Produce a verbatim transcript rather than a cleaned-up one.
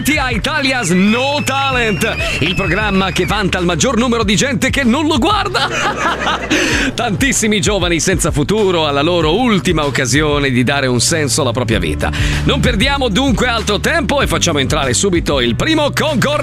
benvenuti a Italia's No Talent, il programma che vanta il maggior numero di gente che non lo guarda. Tantissimi giovani senza futuro alla loro ultima occasione di dare un senso alla propria vita. Non perdiamo dunque altro tempo e facciamo entrare subito il primo concorrente.